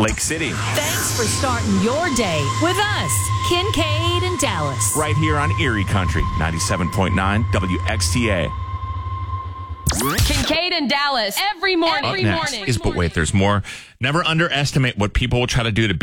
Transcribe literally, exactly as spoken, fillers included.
Lake City. Thanks for starting your day with us, Kincaid and Dallas. Right here on Erie Country, ninety-seven point nine W X T A. Kincaid and Dallas every morning. Up Every next morning. is, but wait, there's more. Never underestimate what people will try to do to